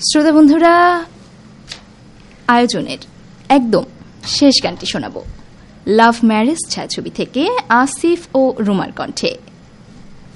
শ্রোতা বন্ধুরা, আয়োজনের একদম শেষ গানটি শোনাবো লাভ ম্যারেজ ছায়াছবি থেকে আসিফ ও রুমার কণ্ঠে।